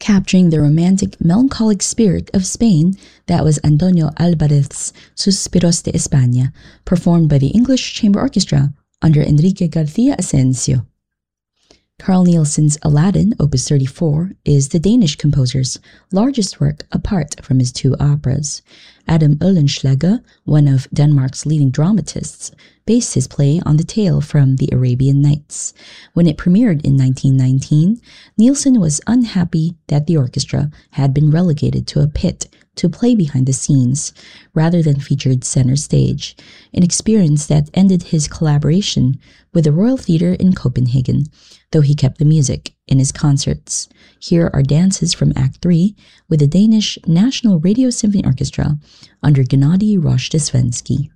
capturing the romantic, melancholic spirit of Spain that was Antonio Alvarez's Suspiros de España, performed by the English Chamber Orchestra under Enrique García Asensio. Carl Nielsen's Aladdin, Opus 34, is the Danish composer's largest work apart from his two operas. Adam Oehlenschläger, one of Denmark's leading dramatists, based his play on the tale from the Arabian Nights. When it premiered in 1919, Nielsen was unhappy that the orchestra had been relegated to a pit to play behind the scenes, rather than featured center stage, an experience that ended his collaboration with the Royal Theatre in Copenhagen, though he kept the music in his concerts. Here are dances from Act 3 with the Danish National Radio Symphony Orchestra under Gennady Rozhdestvensky.